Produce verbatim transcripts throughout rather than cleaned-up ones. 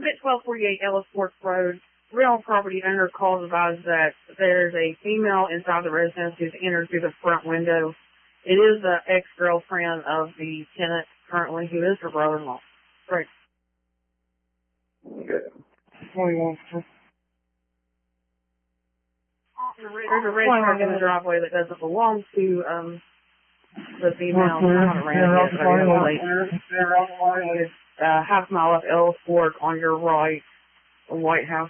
at twelve forty-eight Ellis Fork Road, real property owner calls advised that there's a female inside the residence who's entered through the front window. It is the ex-girlfriend of the tenant currently, who is her brother-in-law. Right. Okay. twenty-one. There's a red truck in the driveway that doesn't belong to um the female. I haven't ran it yet, but I know it's uh, half mile up Ellis Fork on your right, the White House.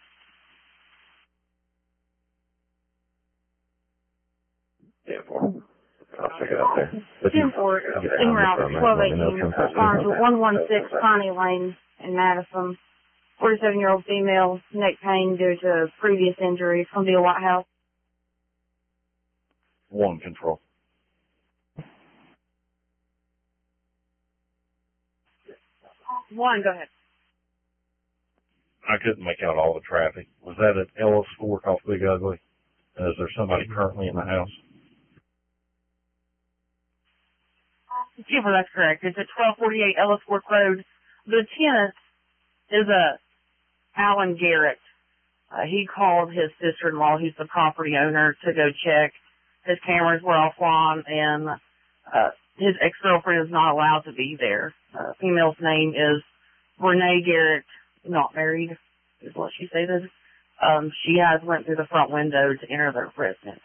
Yeah, four. I'll check it out there. ten four, en route twelve eighteen, respond to one one six Connie Lane in Madison. forty-seven-year-old female, neck pain due to previous injuries from the White House. One control. One, go ahead. I couldn't make out all the traffic. Was that at Ellis Fork off Big Ugly? Is there somebody currently in the house? Yeah, well, that's correct. It's at twelve forty-eight Ellis Fork Road. The tenant is a Alan Garrett. Uh, he called his sister-in-law, who's the property owner, to go check. His cameras were offline, and uh, his ex-girlfriend is not allowed to be there. Uh, female's name is Renee Garrett, not married, is what she stated. Um, she has went through the front window to enter their residence.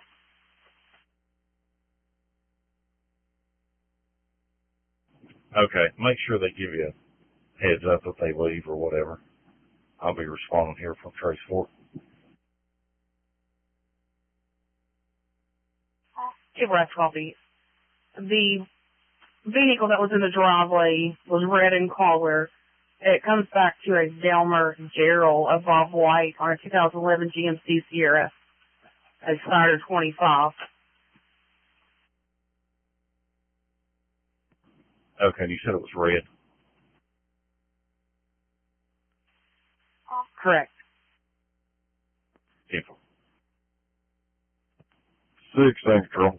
Okay, make sure they give you a heads up if they leave or whatever. I'll be responding here from Trace Fork. Give her a copy. The vehicle that was in the driveway was red in color. It comes back to a Delmer Gerald above white on a two thousand eleven G M C Sierra. It's started twenty-five. Okay, and you said it was red. Correct. Info. Six, thank control.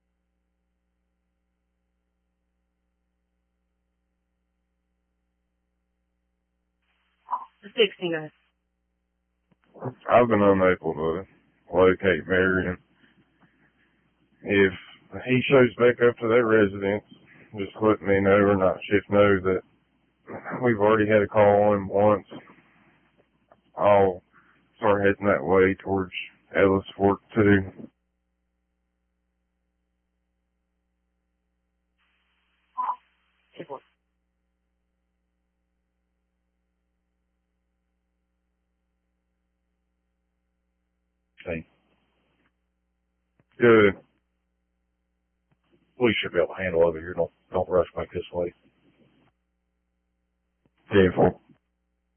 sixteen, go ahead. I've been unable to locate Marion. If he shows back up to their residence, just let me know, or not shift know that we've already had a call on him once. I'll start heading that way towards Ellis Fork too. Okay. Good. We should be able to handle over here. Don't don't rush back this way. Careful.